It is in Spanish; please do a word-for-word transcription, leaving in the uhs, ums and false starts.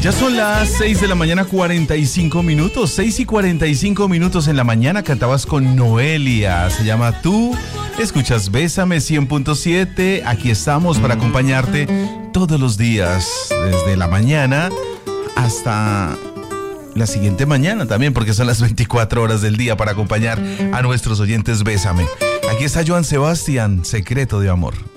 Ya son las seis de la mañana, cuarenta y cinco minutos. seis y cuarenta y cinco minutos en la mañana. Cantabas con Noelia. Se llama Tú. Escuchas Bésame cien punto siete. Aquí estamos para acompañarte todos los días, desde la mañana hasta la siguiente mañana también, porque son las veinticuatro horas del día para acompañar a nuestros oyentes. Bésame. Aquí está Joan Sebastián, Secreto de Amor.